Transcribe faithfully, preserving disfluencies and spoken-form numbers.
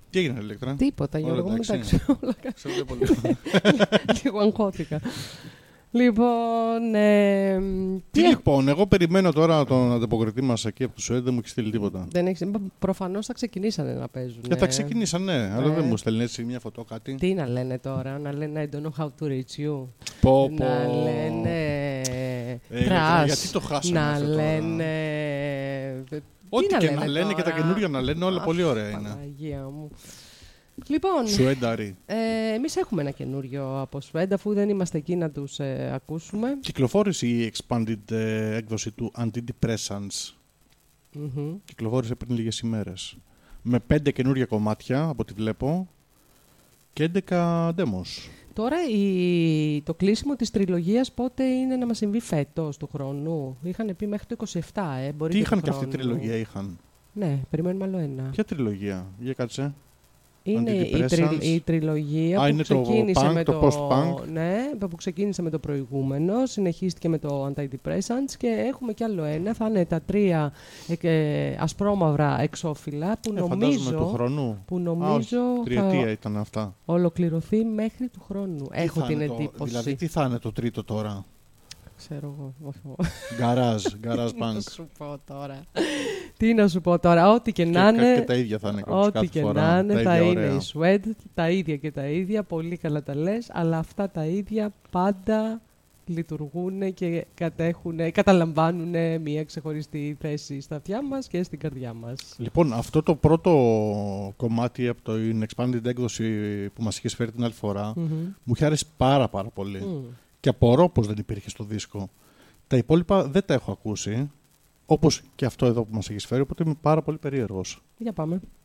Τι έγινε, Ηλέκτρα? Τίποτα, Γιώργο, μεταξύ όλα. Ξέρω πολύ. Λίγο αγχώθηκα. Λοιπόν, ε, τι λοιπόν, εγώ περιμένω τώρα τον ανταποκριτή μας εκεί από το Σουέντ, δεν μου έχει στείλει τίποτα. Δεν έχεις, προφανώς θα ξεκινήσανε να παίζουν. Και θα ξεκινήσαν, ναι, ε. αλλά δεν μου στέλνει έτσι μια φωτό κάτι. Τι να λένε τώρα, να λένε I don't know how to reach you. Πω, πω. Να λένε ε, trash. Γιατί το χάσαμε να αυτό τώρα. Λένε... Ό,τι και λένε να λένε λένε και τα καινούργια να λένε, όλα Αχ, πολύ ωραία είναι. Παναγία μου. Λοιπόν, Σουένταρι. Ε, εμείς έχουμε ένα καινούριο από Σουέντ, αφού δεν είμαστε εκεί να τους ε, ακούσουμε. Κυκλοφόρησε η expanded ε, έκδοση του Antidepressants. Mm-hmm. Κυκλοφόρησε πριν λίγες ημέρες. Με πέντε καινούργια κομμάτια, από ό,τι βλέπω, και έντεκα demos. Τώρα η... το κλείσιμο της τριλογίας πότε είναι να μας συμβεί φέτος του χρόνου? Είχαν πει μέχρι το είκοσι επτά, ε, μπορεί. Τι και είχαν του και αυτή η χρόνου. τριλογία, είχαν. Ναι, περιμένουμε άλλο ένα. Ποια τριλογία, για κάτσε. Είναι η, τρι, η τριλογία Α, που είναι ξεκίνησε το punk, με το το, post-punk. ναι, που ξεκίνησε με το προηγούμενο, συνεχίστηκε με το Antidepressants και έχουμε κι άλλο ένα. Θα είναι τα τρία ε, ασπρόμαυρα εξώφυλλα που ε, νομίζω, του χρόνου. που νομίζω Α, τριετία θα ήταν αυτά. ολοκληρωθεί μέχρι του χρόνου. Τι Έχω την το, εντύπωση. Δηλαδή τι θα είναι το τρίτο τώρα? Ξέρω εγώ. Γκαράζ, γκαράζ Τι να punk. σου πω τώρα. Τι να σου πω τώρα, ό,τι και να είναι. Και τα ίδια θα είναι Ό,τι και φορά, να είναι, θα είναι ωραία. Η Σουέντ, τα ίδια και τα ίδια. Πολύ καλά τα λες, αλλά αυτά τα ίδια πάντα λειτουργούν και κατέχουν, καταλαμβάνουν μια ξεχωριστή θέση στα αυτιά μας και στην καρδιά μας. Λοιπόν, αυτό το πρώτο κομμάτι από το expanded έκδοση που μας είχε φέρει την άλλη φορά, mm-hmm. μου είχε άρεσει πάρα πάρα πολύ. Mm. Και απορώ πως δεν υπήρχε στο δίσκο. Τα υπόλοιπα δεν τα έχω ακούσει, όπως και αυτό εδώ που μας έχεις φέρει, οπότε είμαι πάρα πολύ περίεργος. Για πάμε.